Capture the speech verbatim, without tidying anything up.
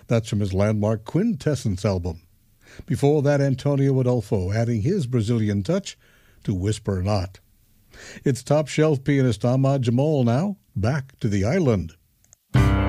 That's from his landmark Quintessence album. Before that, Antonio Adolfo adding his Brazilian touch to Whisper Not. It's top shelf pianist Ahmad Jamal now, back to the island.